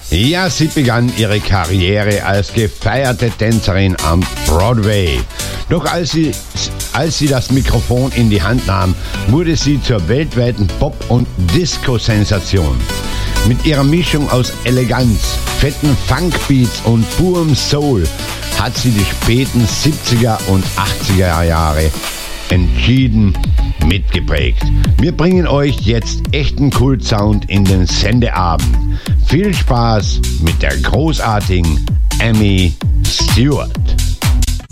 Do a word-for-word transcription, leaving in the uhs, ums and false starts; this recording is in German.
Ja, sie begann ihre Karriere als gefeierte Tänzerin am Broadway. Doch als sie, als sie das Mikrofon in die Hand nahm, wurde sie zur weltweiten Pop- und Disco-Sensation. Mit ihrer Mischung aus Eleganz, fetten Funkbeats und purem Soul hat sie die späten siebziger und achtziger Jahre entschieden mitgeprägt. Wir bringen euch jetzt echten Kult-Sound in den Sendeabend. Viel Spaß mit der großartigen Amy Stewart.